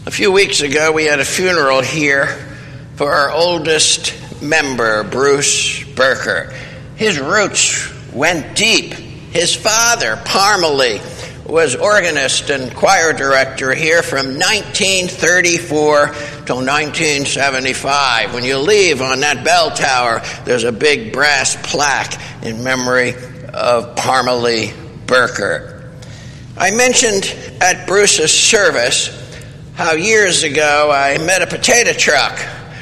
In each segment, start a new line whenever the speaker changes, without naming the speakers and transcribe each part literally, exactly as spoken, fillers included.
A few weeks ago, we had a funeral here for our oldest member, Bruce Berker. His roots went deep. His father, Parmalee, was organist and choir director here from nineteen thirty-four till nineteen seventy-five. When you leave on that bell tower, there's a big brass plaque in memory of Parmalee Berker. I mentioned at Bruce's service how years ago I met a potato truck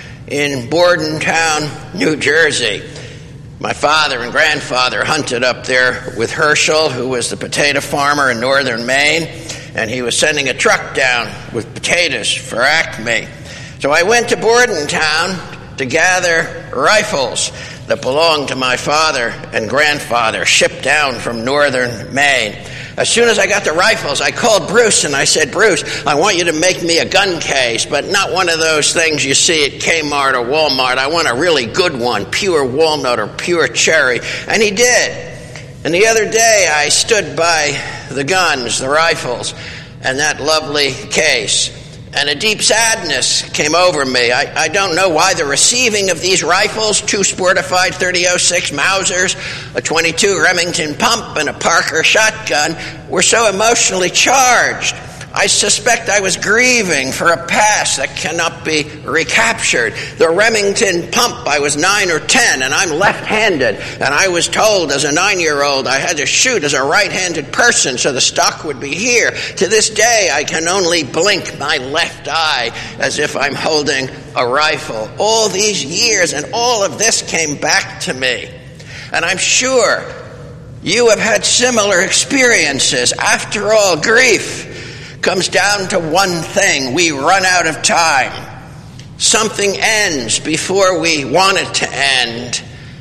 in Bordentown, New Jersey. My father and grandfather hunted up there with Herschel, who was the potato farmer in northern Maine, and he was sending a truck down with potatoes for Acme. So I went to Bordentown to gather rifles that belonged to my father and grandfather, shipped down from northern Maine. As soon as I got the rifles, I called Bruce and I said, Bruce, I want you to make me a gun case, but not one of those things you see at Kmart or Walmart. I want a really good one, pure walnut or pure cherry. And he did. And the other day, I stood by the guns, the rifles, and that lovely case. And a deep sadness came over me. I, I don't know why the receiving of these rifles, two Sportified thirty oh six Mausers, a twenty-two Remington pump, and a Parker shotgun were so emotionally charged. I suspect I was grieving for a past that cannot be recaptured. The Remington pump, I was nine or ten, and I'm left-handed. And I was told as a nine-year-old I had to shoot as a right-handed person so the stock would be here. To this day, I can only blink my left eye as if I'm holding a rifle. All these years, and all of this came back to me. And I'm sure you have had similar experiences. After all, grief comes down to one thing. We run out of time. Something ends before we want it to end.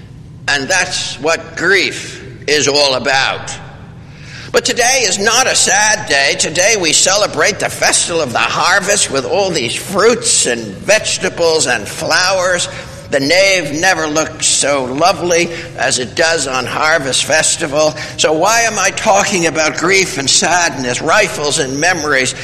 And that's what grief is all about. But today is not a sad day. Today we celebrate the festival of the harvest with all these fruits and vegetables and flowers. The nave never looked so lovely as it does on Harvest Festival. So why am I talking about grief and sadness, rifles and memories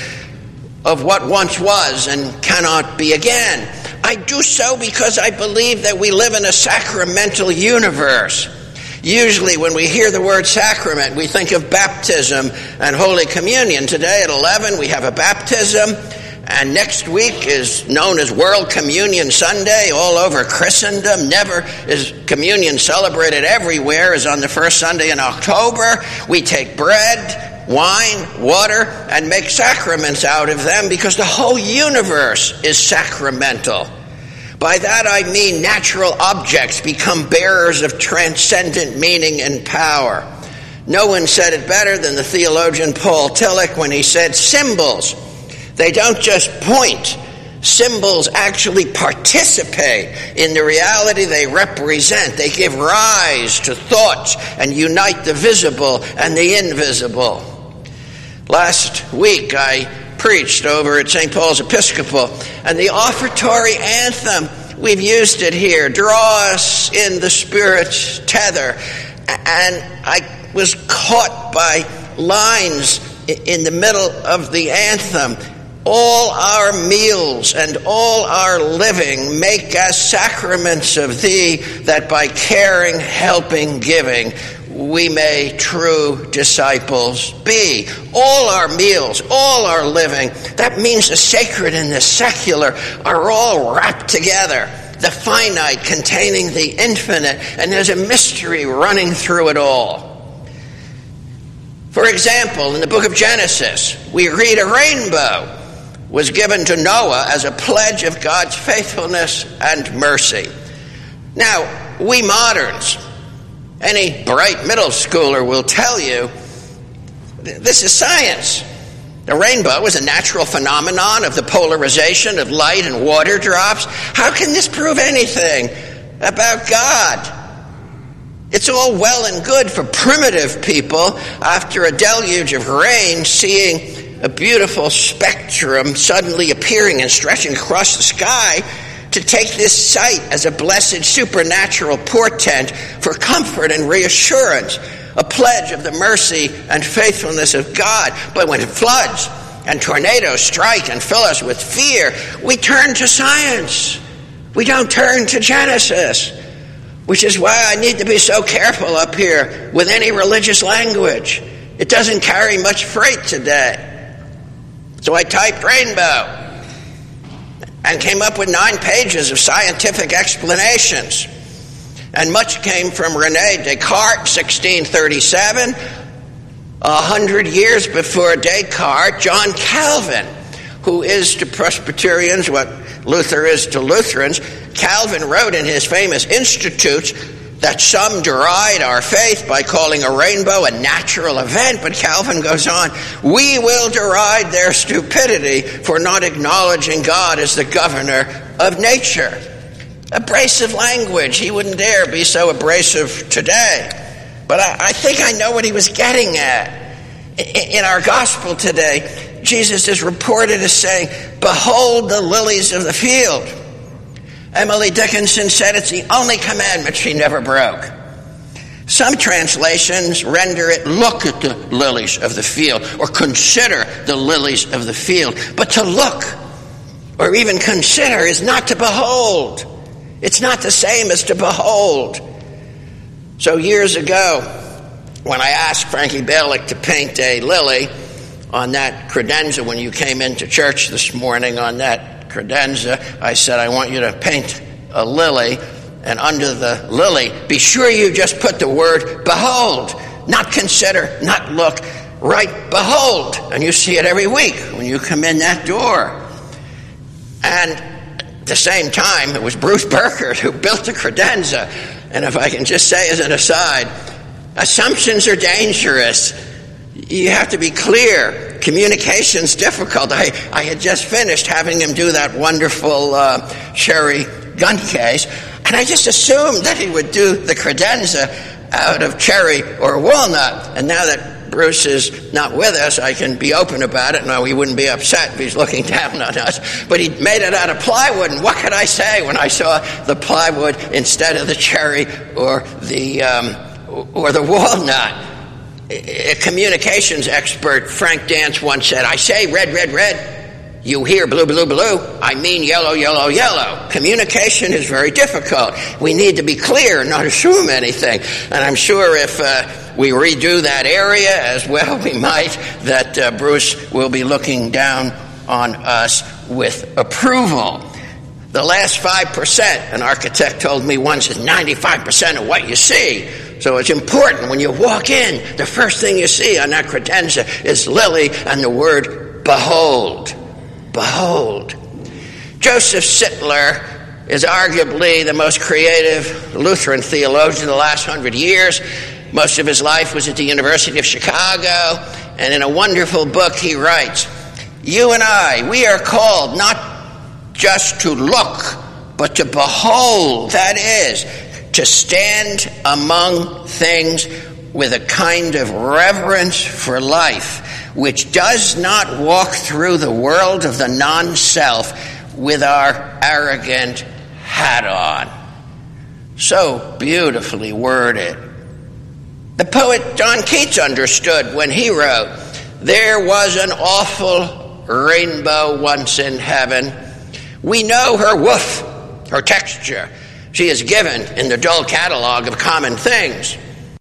of what once was and cannot be again? I do so because I believe that we live in a sacramental universe. Usually when we hear the word sacrament, we think of baptism and Holy Communion. Today at eleven, we have a baptism. And next week is known as World Communion Sunday all over Christendom. Never is communion celebrated everywhere as on the first Sunday in October. We take bread, wine, water, and make sacraments out of them because the whole universe is sacramental. By that I mean natural objects become bearers of transcendent meaning and power. No one said it better than the theologian Paul Tillich when he said, symbols, they don't just point. Symbols actually participate in the reality they represent. They give rise to thoughts and unite the visible and the invisible. Last week I preached over at Saint Paul's Episcopal, and the offertory anthem, we've used it here, draw us in the Spirit's tether. And I was caught by lines in the middle of the anthem. All our meals and all our living make us sacraments of thee, that by caring, helping, giving, we may true disciples be. All our meals, all our living, that means the sacred and the secular are all wrapped together. The finite containing the infinite, and there's a mystery running through it all. For example, in the book of Genesis, we read a rainbow was given to Noah as a pledge of God's faithfulness and mercy. Now, we moderns, any bright middle schooler will tell you, this is science. The rainbow is a natural phenomenon of the polarization of light and water drops. How can this prove anything about God? It's all well and good for primitive people after a deluge of rain seeing a beautiful spectrum suddenly appearing and stretching across the sky, to take this sight as a blessed supernatural portent for comfort and reassurance, a pledge of the mercy and faithfulness of God. But when it floods and tornadoes strike and fill us with fear, we turn to science. We don't turn to Genesis, which is why I need to be so careful up here with any religious language. It doesn't carry much freight today. So I typed rainbow and came up with nine pages of scientific explanations. And much came from René Descartes, sixteen thirty-seven. A hundred years before Descartes, John Calvin, who is to Presbyterians what Luther is to Lutherans. Calvin wrote in his famous Institutes that some deride our faith by calling a rainbow a natural event, but Calvin goes on, we will deride their stupidity for not acknowledging God as the governor of nature. Abrasive language. He wouldn't dare be so abrasive today. But I, I think I know what he was getting at. In, in our gospel today, Jesus is reported as saying, behold the lilies of the field. Emily Dickinson said it's the only commandment she never broke. Some translations render it, look at the lilies of the field, or consider the lilies of the field. But to look, or even consider, is not to behold. It's not the same as to behold. So years ago, when I asked Frankie Balick to paint a lily on that credenza, when you came into church this morning on that credenza, I said, I want you to paint a lily, and under the lily, be sure you just put the word behold, not consider, not look, write behold, and you see it every week when you come in that door. And at the same time, it was Bruce Burkert who built the credenza. And if I can just say as an aside, assumptions are dangerous. You have to be clear. Communication's difficult. I, I had just finished having him do that wonderful uh, cherry gun case, and I just assumed that he would do the credenza out of cherry or walnut. And now that Bruce is not with us, I can be open about it. No, he wouldn't be upset if he's looking down on us. But he made it out of plywood, and what could I say when I saw the plywood instead of the cherry or the um, or the walnut? A communications expert, Frank Dance, once said, I say red, red, red. You hear blue, blue, blue. I mean yellow, yellow, yellow. Communication is very difficult. We need to be clear and not assume anything. And I'm sure if uh, we redo that area as well, we might, that uh, Bruce will be looking down on us with approval. The last five percent, an architect told me once, is ninety-five percent of what you see. So it's important when you walk in, the first thing you see on that credenza is lily and the word behold. Behold. Joseph Sittler is arguably the most creative Lutheran theologian of the last hundred years. Most of his life was at the University of Chicago, and in a wonderful book he writes, you and I, we are called not just to look, but to behold. That is, to stand among things with a kind of reverence for life, which does not walk through the world of the non-self with our arrogant hat on. So beautifully worded. The poet John Keats understood when he wrote, there was an awful rainbow once in heaven. We know her woof, her texture. She is given in the dull catalog of common things.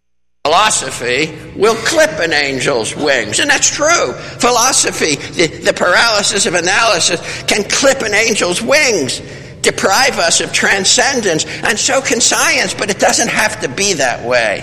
Philosophy will clip an angel's wings, and that's true. Philosophy, the, the paralysis of analysis, can clip an angel's wings, deprive us of transcendence, and so can science, but it doesn't have to be that way.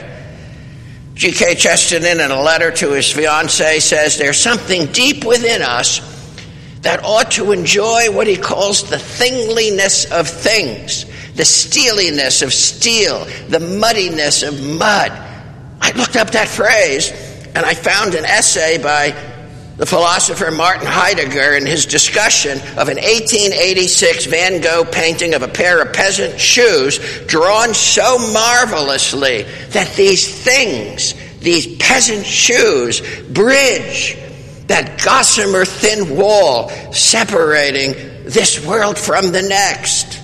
G K Chesterton, in a letter to his fiancée, says there's something deep within us that ought to enjoy what he calls the thingliness of things, the steeliness of steel, the muddiness of mud. I looked up that phrase, and I found an essay by the philosopher Martin Heidegger in his discussion of an eighteen eighty-six Van Gogh painting of a pair of peasant shoes drawn so marvelously that these things, these peasant shoes, bridge that gossamer thin wall separating this world from the next.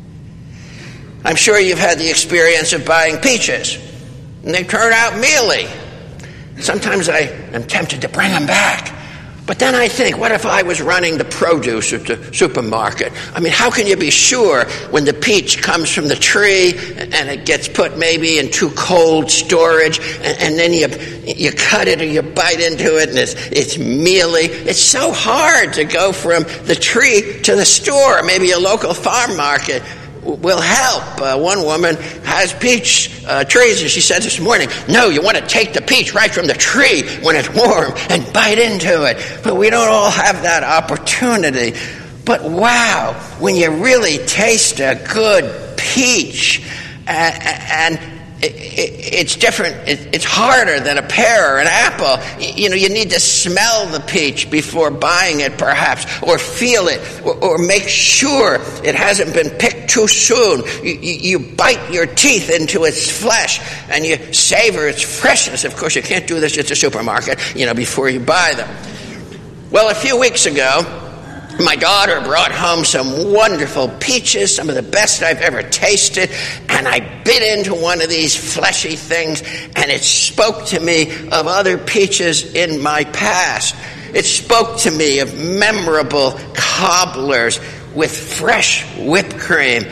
I'm sure you've had the experience of buying peaches, and they turn out mealy. Sometimes I am tempted to bring them back. But then I think, what if I was running the produce at the supermarket? I mean, how can you be sure when the peach comes from the tree and it gets put maybe in too cold storage, and, and then you you cut it or you bite into it and it's, it's mealy? It's so hard to go from the tree to the store. Maybe a local farm market will help. Uh, one woman has peach uh, trees, and she said this morning, no, you want to take the peach right from the tree when it's warm and bite into it. But we don't all have that opportunity. But wow, when you really taste a good peach, uh, and it, it, it's different, it, it's harder than a pear or an apple. You know, you need to smell the peach before buying it, perhaps, or feel it, or, or make sure it hasn't been picked too soon. You, you, you bite your teeth into its flesh and you savor its freshness. Of course, you can't do this at the supermarket, you know, before you buy them. Well, a few weeks ago, my daughter brought home some wonderful peaches, some of the best I've ever tasted, and I bit into one of these fleshy things, and it spoke to me of other peaches in my past. It spoke to me of memorable cobblers with fresh whipped cream.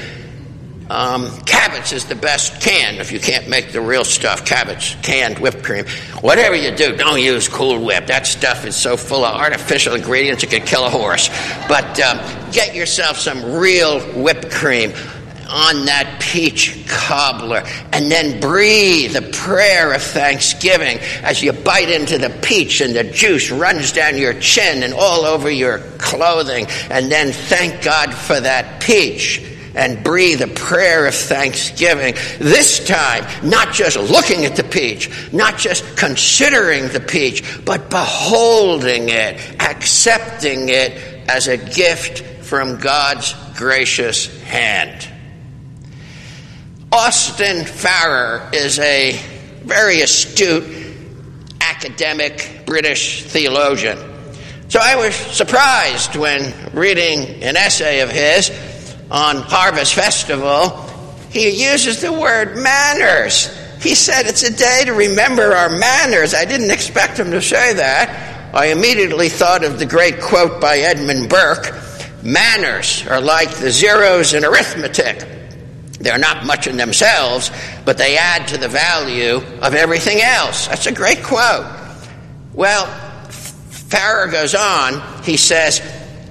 Um, Cabot's is the best canned, if you can't make the real stuff. Cabot's canned whipped cream. Whatever you do, don't use Cool Whip. That stuff is so full of artificial ingredients it could kill a horse. But um, get yourself some real whipped cream on that peach cobbler, and then breathe a prayer of thanksgiving as you bite into the peach and the juice runs down your chin and all over your clothing, and then thank God for that peach. And breathe a prayer of thanksgiving. This time, not just looking at the peach, not just considering the peach, but beholding it, accepting it as a gift from God's gracious hand. Austin Farrer is a very astute academic British theologian. So I was surprised when reading an essay of his on Harvest Festival, he uses the word manners. He said it's a day to remember our manners. I didn't expect him to say that. I immediately thought of the great quote by Edmund Burke, manners are like the zeros in arithmetic. They're not much in themselves, but they add to the value of everything else. That's a great quote. Well, Farrer goes on, he says,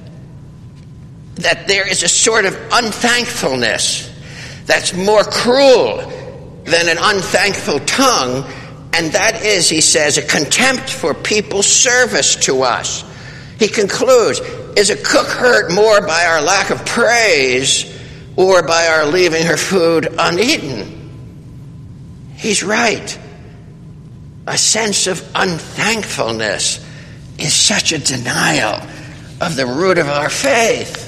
that there is a sort of unthankfulness that's more cruel than an unthankful tongue, and that is, he says, a contempt for people's service to us. He concludes, is a cook hurt more by our lack of praise or by our leaving her food uneaten? He's right. A sense of unthankfulness is such a denial of the root of our faith.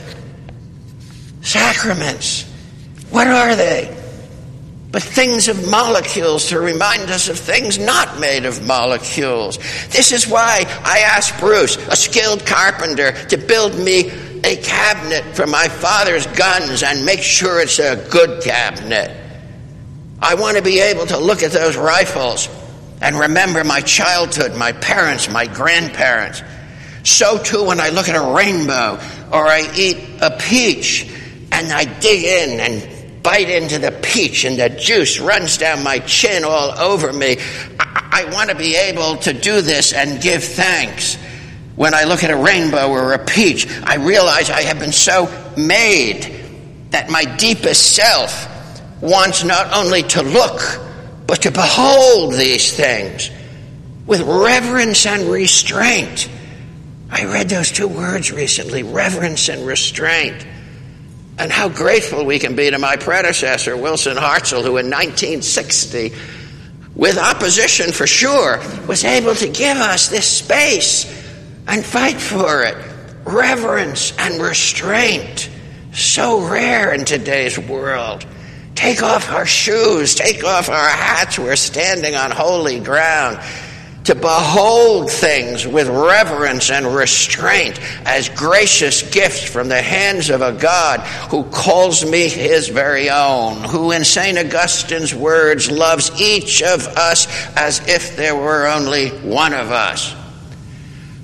Sacraments, what are they? But things of molecules to remind us of things not made of molecules. This is why I asked Bruce, a skilled carpenter, to build me a cabinet for my father's guns and make sure it's a good cabinet. I want to be able to look at those rifles and remember my childhood, my parents, my grandparents. So too when I look at a rainbow or I eat a peach, and I dig in and bite into the peach and the juice runs down my chin all over me. I, I want to be able to do this and give thanks. When I look at a rainbow or a peach, I realize I have been so made that my deepest self wants not only to look, but to behold these things with reverence and restraint. I read those two words recently, reverence and restraint. And how grateful we can be to my predecessor, Wilson Hartzell, who in nineteen sixty, with opposition for sure, was able to give us this space and fight for it. Reverence and restraint, so rare in today's world. Take off our shoes, take off our hats, we're standing on holy ground. To behold things with reverence and restraint as gracious gifts from the hands of a God who calls me his very own, who in Saint Augustine's words loves each of us as if there were only one of us.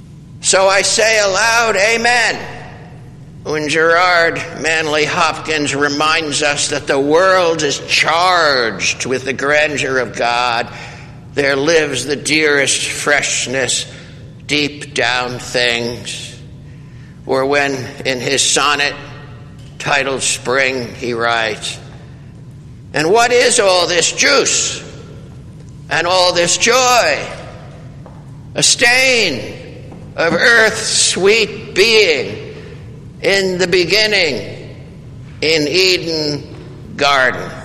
So I say aloud, amen. When Gerard Manley Hopkins reminds us that the world is charged with the grandeur of God, there lives the dearest freshness deep down things. Or when in his sonnet titled Spring he writes, and what is all this juice and all this joy? A stain of earth's sweet being in the beginning in Eden Garden.